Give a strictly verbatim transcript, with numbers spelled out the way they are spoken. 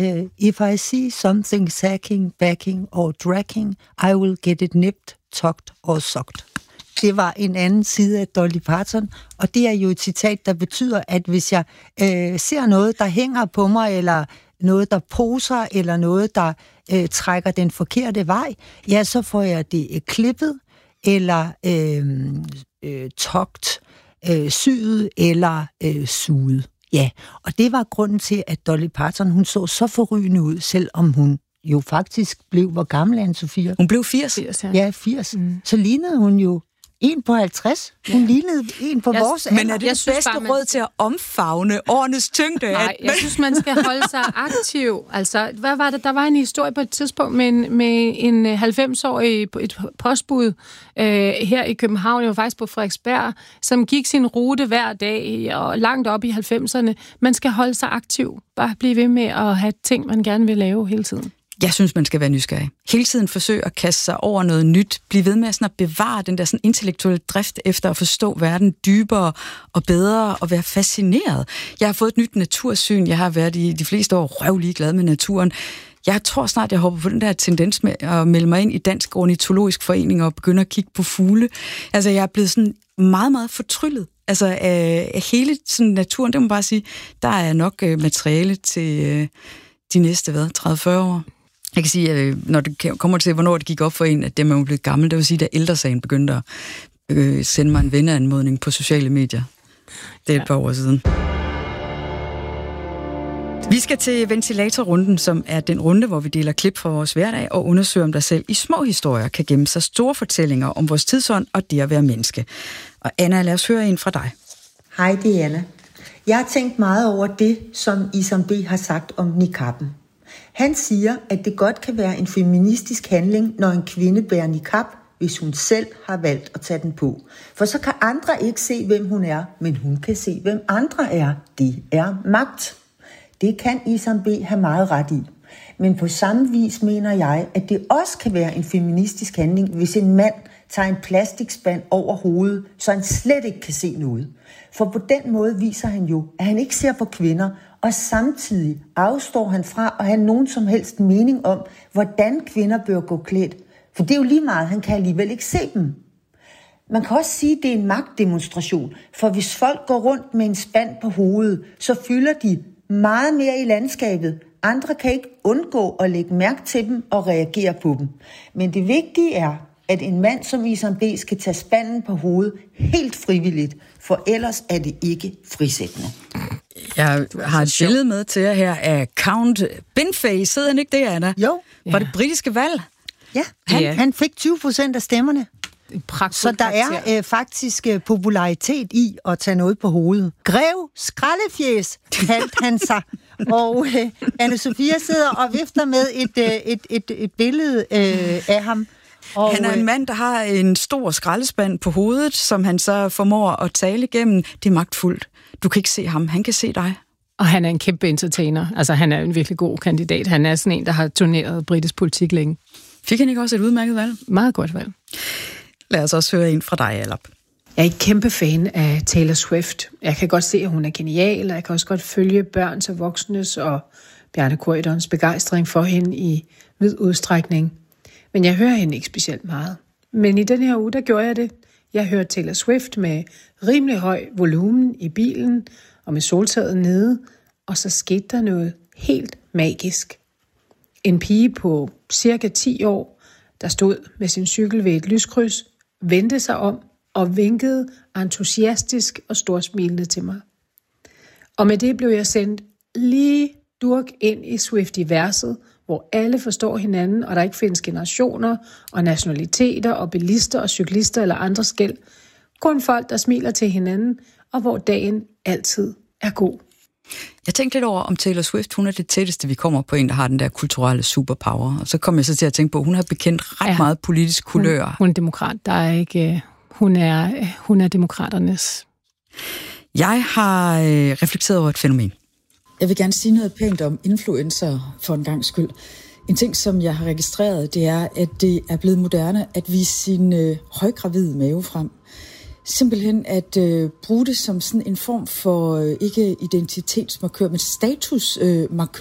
uh, if I see something sacking, backing or dragging, I will get it nipped, tucked or sucked. Det var en anden side af Dolly Parton, og det er jo et citat, der betyder, at hvis jeg øh, ser noget, der hænger på mig, eller noget, der poser, eller noget, der øh, trækker den forkerte vej, ja, så får jeg det øh, klippet, eller øh, øh, togt, øh, syet, eller øh, suget. Ja, og det var grunden til, at Dolly Parton, hun så så forrygende ud, selvom hun jo faktisk blev, hvor gammel er Anne-Sophia? Hun blev firs. firs ja. ja, firs. Mm. Så lignede hun jo en på halvtreds. Hun lignede en på jeg, vores alder. Men er det jeg det bedste bare, man... råd til at omfavne årenes tyngde? Nej, jeg synes, man skal holde sig aktiv. Altså, hvad var det? Der var en historie på et tidspunkt med en, med en halvfems-årig et postbud øh, her i København, jo faktisk på Frederiksberg, som gik sin rute hver dag og langt op i halvfemserne. Man skal holde sig aktiv. Bare blive ved med at have ting, man gerne vil lave hele tiden. Jeg synes, man skal være nysgerrig. Hele tiden forsøge at kaste sig over noget nyt. Blive ved med sådan at bevare den der sådan intellektuelle drift efter at forstå verden dybere og bedre og være fascineret. Jeg har fået et nyt natursyn. Jeg har været i de fleste år røvlig glad med naturen. Jeg tror snart, jeg hopper på den der tendens med at melde mig ind i Dansk Ornitologisk Forening og begynde at kigge på fugle. Altså, jeg er blevet sådan meget, meget fortryllet. Altså, af hele sådan naturen, det må man bare sige, der er nok materiale til de næste, hvad, tredive til fyrre år. Jeg kan sige, at når det kommer til, hvornår det gik op for en, at det man var blevet gammel, det vil sige, at ældresagen begyndte at øh, sende mig en venneanmodning på sociale medier. Det er et ja. par år siden. Vi skal til ventilatorrunden, som er den runde, hvor vi deler klip fra vores hverdag og undersøger, om der selv i små historier kan gemme sig store fortællinger om vores tidsånd og det at være menneske. Og Anna, lad os høre en fra dig. Hej, det er Anna. Jeg har tænkt meget over det, som Isam B. har sagt om niqabben. Han siger, at det godt kan være en feministisk handling, når en kvinde bærer niqab, hvis hun selv har valgt at tage den på. For så kan andre ikke se, hvem hun er, men hun kan se, hvem andre er. Det er magt. Det kan Isam B. have meget ret i. Men på samme vis mener jeg, at det også kan være en feministisk handling, hvis en mand tager en plastikspand over hovedet, så han slet ikke kan se noget. For på den måde viser han jo, at han ikke ser på kvinder, og samtidig afstår han fra at have nogen som helst mening om, hvordan kvinder bør gå klædt. For det er jo lige meget, han kan alligevel ikke se dem. Man kan også sige, at det er en magtdemonstration, for hvis folk går rundt med en spand på hovedet, så fylder de meget mere i landskabet. Andre kan ikke undgå at lægge mærke til dem og reagere på dem. Men det vigtige er, at en mand som Isam B. skal tage spanden på hovedet helt frivilligt, for ellers er det ikke frisættende. Jeg har et billede med til jer her af Count Binface. Sidder han ikke det, Anna? Jo. Var det britiske valg? Ja, han, ja. han fik tyve procent af stemmerne. Så der er øh, faktisk øh, popularitet i at tage noget på hovedet. Grev skraldefjæs, kaldte han sig. Og øh, Anne-Sophia sidder og vifter med et, øh, et, et, et billede øh, af ham. Og, han er en mand, der har en stor skraldespand på hovedet, som han så formår at tale igennem. Det er magtfuldt. Du kan ikke se ham, han kan se dig. Og han er en kæmpe entertainer. Altså, han er en virkelig god kandidat. Han er sådan en, der har turneret britisk politik længe. Fik han ikke også et udmærket valg? Meget godt valg. Lad os også høre en fra dig, Alap. Jeg er ikke kæmpe fan af Taylor Swift. Jeg kan godt se, at hun er genial, og jeg kan også godt følge børns og voksnes og Bjarne Corydons begejstring for hende i vid udstrækning. Men jeg hører hende ikke specielt meget. Men i den her uge, der gjorde jeg det. Jeg hørte Taylor Swift med rimelig høj volumen i bilen og med soltaget nede, og så skete der noget helt magisk. En pige på cirka ti år, der stod med sin cykel ved et lyskryds, vendte sig om og vinkede entusiastisk og storsmilende til mig. Og med det blev jeg sendt lige durk ind i Swiftiverset, hvor alle forstår hinanden, og der ikke findes generationer og nationaliteter og bilister og cyklister eller andre skel. Kun folk, der smiler til hinanden, og hvor dagen altid er god. Jeg tænkte lidt over, om Taylor Swift, hun er det tætteste, vi kommer på en, der har den der kulturelle superpower. Og så kom jeg så til at tænke på, at hun har bekendt ret ja. meget politisk kulør. Hun, hun er demokrat. Der er ikke, hun, er, hun er demokraternes. Jeg har øh, reflekteret over et fænomen. Jeg vil gerne sige noget pænt om influencer for en gang skyld. En ting, som jeg har registreret, det er, at det er blevet moderne at vise sin øh, højgravide mave frem. Simpelthen at øh, bruge det som sådan en form for, øh, ikke identitetsmarkør, men statusmarkør